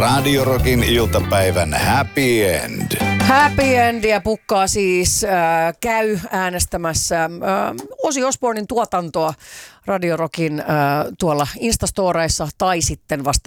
Radio Rockin iltapäivän happy end. Happy Endia pukkaa siis käy äänestämässä Ozzy Osbournen tuotantoa Radio Rockin tuolla Instastoreissa tai sitten vasta